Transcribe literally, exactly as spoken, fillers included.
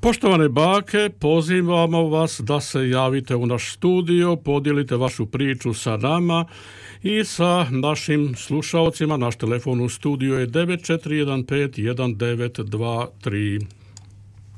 Poštovane bake, pozivamo vas da se javite u naš studio, podijelite vašu priču sa nama i sa našim slušalcima. Naš telefon u studiju je devet četiri jedan pet jedan devet dva tri.